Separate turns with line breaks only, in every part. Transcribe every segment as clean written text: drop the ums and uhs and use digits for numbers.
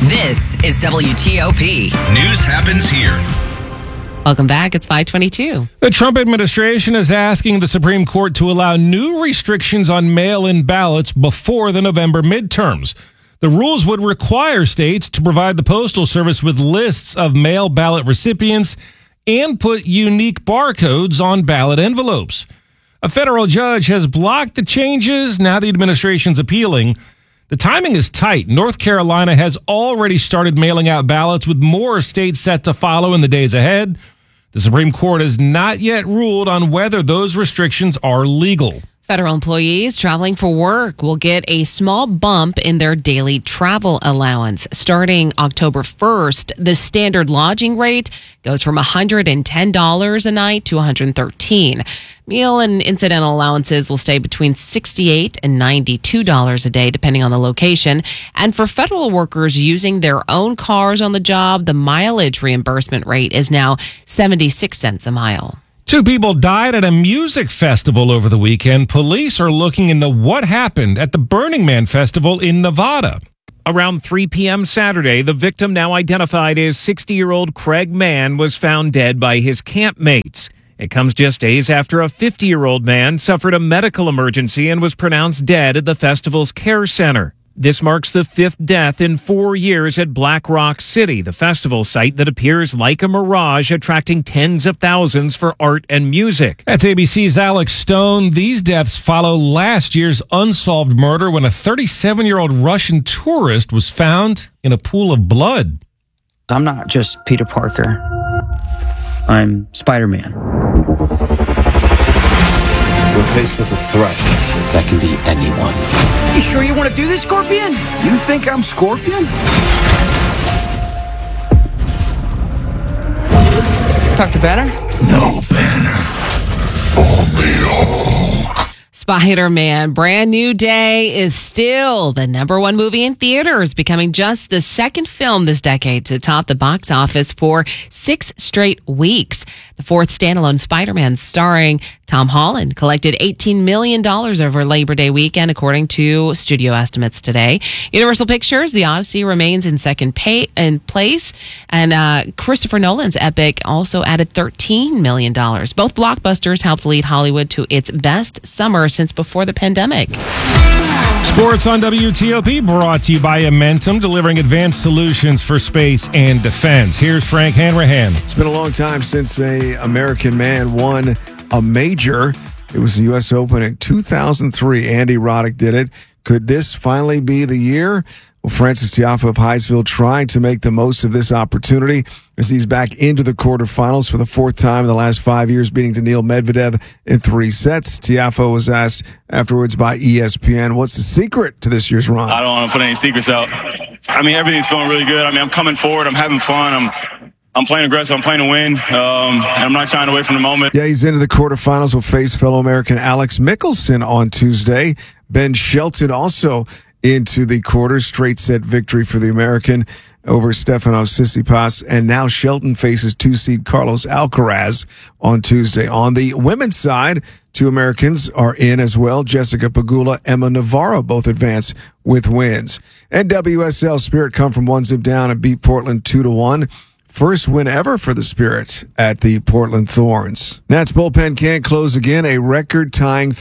This is WTOP.
News happens here.
Welcome back. It's 522.
The Trump administration is asking the Supreme Court to allow new restrictions on mail-in ballots before the November midterms. The rules would require states to provide the Postal Service with lists of mail ballot recipients and put unique barcodes on ballot envelopes. A federal judge has blocked the changes. Now the administration's appealing. The timing is tight. North Carolina has already started mailing out ballots, with more states set to follow in the days ahead. The Supreme Court has not yet ruled on whether those restrictions are legal.
Federal employees traveling for work will get a small bump in their daily travel allowance. Starting October 1st, the standard lodging rate goes from $110 a night to $113. Meal and incidental allowances will stay between $68 and $92 a day, depending on the location. And for federal workers using their own cars on the job, the mileage reimbursement rate is now 76 cents a mile.
2 people died at a music festival over the weekend. Police are looking into what happened at the Burning Man Festival in Nevada.
Around 3 p.m. Saturday, the victim, now identified as 60-year-old Craig Mann, was found dead by his campmates. It comes just days after a 50-year-old man suffered a medical emergency and was pronounced dead at the festival's care center. This marks the 5th death in 4 years at Black Rock City, the festival site that appears like a mirage, attracting tens of thousands for art and music.
That's ABC's Alex Stone. These deaths follow last year's unsolved murder when a 37-year-old Russian tourist was found in a pool of blood.
I'm not just Peter Parker. I'm Spider-Man.
We're faced with a threat that can be anyone.
You sure you want to do this, Scorpion?
You think I'm Scorpion?
Talk to Banner?
No, Banner. Only Hulk.
Spider-Man Brand New Day is still the #1 movie in theaters, becoming just the second film this decade to top the box office for 6 straight weeks. The 4th standalone Spider-Man, starring Tom Holland, collected $18 million over Labor Day weekend, according to studio estimates today. Universal Pictures, The Odyssey, remains in second place, and Christopher Nolan's Epic also added $13 million. Both blockbusters helped lead Hollywood to its best summer since before the pandemic.
Sports on WTOP, brought to you by Amentum, delivering advanced solutions for space and defense. Here's Frank Hanrahan.
It's been a long time since an American man won a major. It was the U.S. Open in 2003. Andy Roddick did it. Could this finally be the year? Well, Francis Tiafoe of Highsville trying to make the most of this opportunity as he's back into the quarterfinals for the 4th time in the last 5 years, beating Daniil Medvedev in 3 sets. Tiafoe was asked afterwards by ESPN, what's the secret to this year's run?
I don't want to put any secrets out. I mean, everything's feeling really good. I mean, I'm coming forward. I'm having fun. I'm playing aggressive. I'm playing to win, and I'm not shying away from the moment.
Yeah, he's into the quarterfinals. Will face fellow American Alex Mickelson on Tuesday. Ben Shelton also into the quarters. Straight set victory for the American over Stefanos Tsitsipas. And now Shelton faces 2-seed Carlos Alcaraz on Tuesday. On the women's side, 2 Americans are in as well. Jessica Pegula, Emma Navarro both advance with wins. And WSL Spirit come from 1-zip down and beat Portland 2-1. First win ever for the Spirit at the Portland Thorns. Nats bullpen can't close again. A record-tying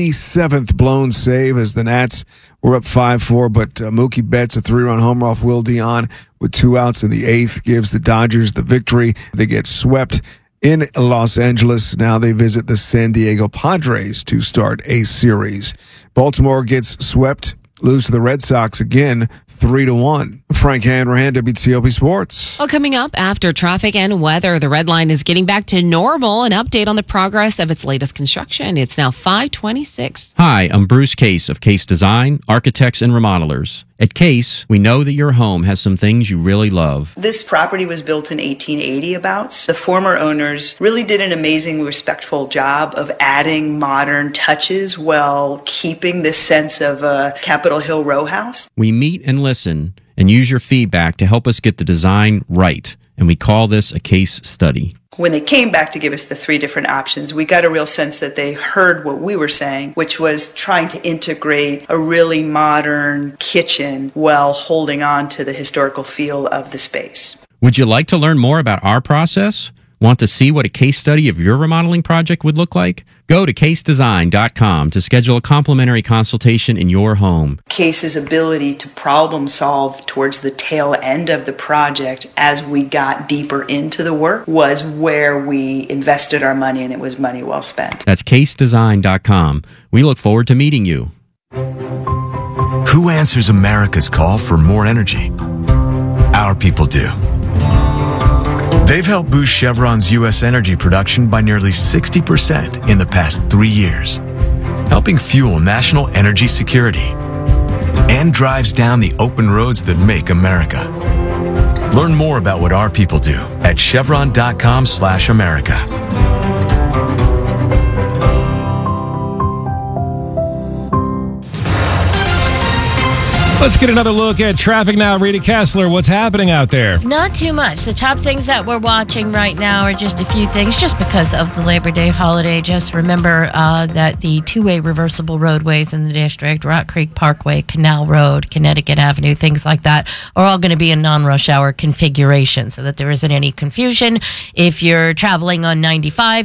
37th blown save as the Nats were up 5-4, but Mookie Betts, a 3-run homer off Will Dion with 2 outs in the 8th, gives the Dodgers the victory. They get swept in Los Angeles. Now they visit the San Diego Padres to start a series. Baltimore gets swept, lose to the Red Sox again, 3-1. Frank Hanrahan, WTOP Sports.
Well, coming up after traffic and weather, the Red Line is getting back to normal. An update on the progress of its latest construction. It's now 5:26.
Hi, I'm Bruce Case of Case Design, Architects and Remodelers. At Case, we know that your home has some things you really love.
This property was built in 1880 abouts. The former owners really did an amazing, respectful job of adding modern touches while keeping this sense of a Capitol Hill row house.
We meet and listen and use your feedback to help us get the design right. and we call this a case study.
When they came back to give us the 3 different options, we got a real sense that they heard what we were saying, which was trying to integrate a really modern kitchen while holding on to the historical feel of the space.
Would you like to learn more about our process? Want to see what a case study of your remodeling project would look like? Go to casedesign.com to schedule a complimentary consultation in your home.
Case's ability to problem solve towards the tail end of the project as we got deeper into the work was where we invested our money, and it was money well spent.
That's casedesign.com. We look forward to meeting you.
Who answers America's call for more energy? Our people do. They've helped boost Chevron's U.S. energy production by nearly 60% in the past 3 years, helping fuel national energy security, and drives down the open roads that make America. Learn more about what our people do at chevron.com/America.
Let's get another look at traffic now. Rita Kessler, what's happening out there?
Not too much. The top things that we're watching right now are just a few things, just because of the Labor Day holiday. Just remember that the 2-way reversible roadways in the district, Rock Creek Parkway, Canal Road, Connecticut Avenue, things like that, are all going to be in non-rush hour configuration so that there isn't any confusion. If you're traveling on 95,